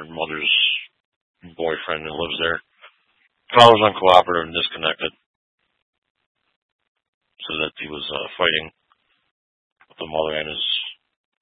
her mother's boyfriend who lives there. Father was uncooperative and disconnected. So that he was fighting with the mother and his